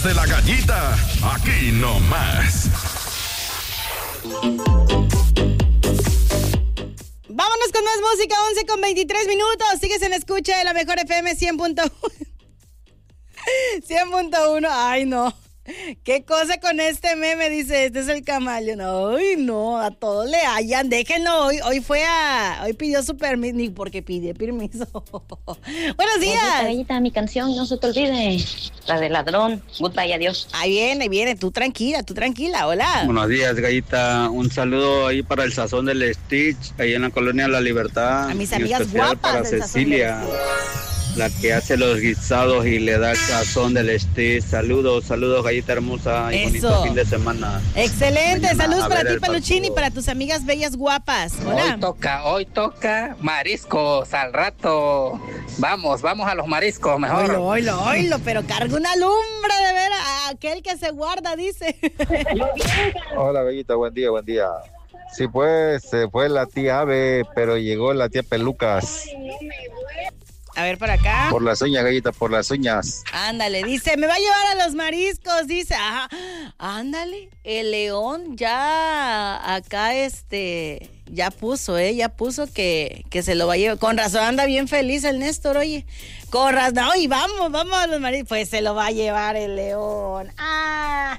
De la gallita, aquí nomás. Vámonos con más música, 11:23. Sigues en escucha de la mejor FM 100.1. 100.1. Ay, no. ¿Qué cosa con este meme? Dice, este es el camaleón. Ay, no, a todos le hallan. Déjenlo, hoy pidió su permiso, ni porque pide permiso. Buenos días. Gallita, mi canción, no se te olvide. La de ladrón, goodbye, adiós. Ahí viene, tú tranquila, hola. Buenos días, Gallita. Un saludo ahí para el Sazón del Stitch, ahí en la Colonia La Libertad. A mis en amigas especial guapas para del Cecilia, la que hace los guisados y le da el sazón del Stitch. Saludos, Gallita hermosa, y bonito fin de semana. Excelente, Mañana saludos a para ver ti, el Paluchín, y partido. para tus amigas bellas guapas. Hola. Hoy toca mariscos al rato. Vamos a los mariscos mejor. Oilo, pero carga una lumbre de ver a aquel que se guarda, dice. Hola, Bellita, buen día. Sí, pues, se fue la tía Ave, pero llegó la tía Pelucas. A ver, por acá. Por las uñas, Gallita, por las uñas. Ándale, dice, me va a llevar a los mariscos, dice. Ajá, ándale, el león ya acá, ya puso que se lo va a llevar. Con razón anda bien feliz el Néstor, oye. Con razón, no, y vamos a los mariscos. Pues se lo va a llevar el león. ¡Ah!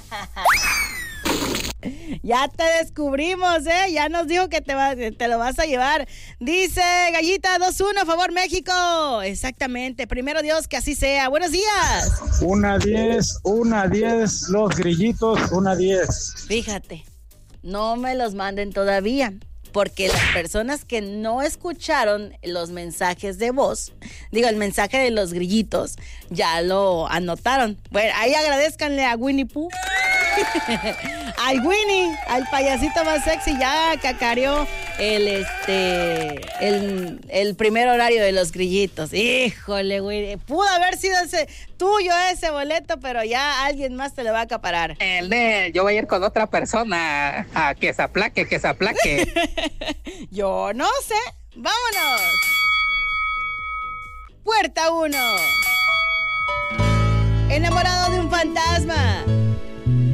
Ya te descubrimos, ya nos dijo que te lo vas a llevar. Dice Gallita 2-1, a favor México. Exactamente, primero Dios, que así sea. Buenos días. 1-10, los grillitos, 1-10. Fíjate, no me los manden todavía, porque las personas que no escucharon los mensajes de voz, el mensaje de los grillitos, ya lo anotaron. Bueno, ahí agradezcanle a Winnie Pooh. Al Winnie, al payasito más sexy, ya cacareó el primer horario de los grillitos. Híjole, Winnie, pudo haber sido tuyo ese boleto, pero ya alguien más te lo va a acaparar. Yo voy a ir con otra persona a que se aplaque. Yo no sé. ¡Vámonos! Puerta 1. Enamorado de un fantasma.